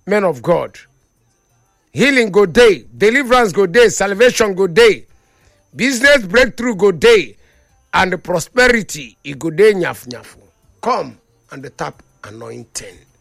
men of God. Healing go day, deliverance go day, salvation go day, business breakthrough go day, and prosperity it go day nyafu nyafu. Come and tap anointing.